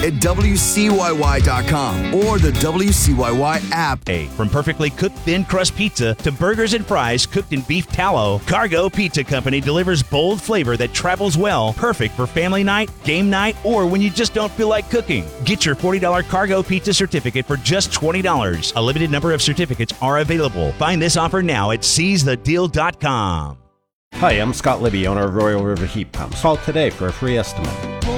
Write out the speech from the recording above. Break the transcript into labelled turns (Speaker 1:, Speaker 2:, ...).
Speaker 1: at WCYY.com or the WCYY app.
Speaker 2: Hey, from perfectly cooked thin crust pizza to burgers and fries cooked in beef tallow, Cargo Pizza Company delivers bold flavor that travels well, perfect for family night, game night, or when you just don't feel like cooking. Get your $40 Cargo Pizza certificate for just $20. A limited number of certificates are available. Find this offer now at seizethedeal.com.
Speaker 3: Hi, I'm Scott Libby, owner of Royal River Heat Pumps. Call today for a free estimate.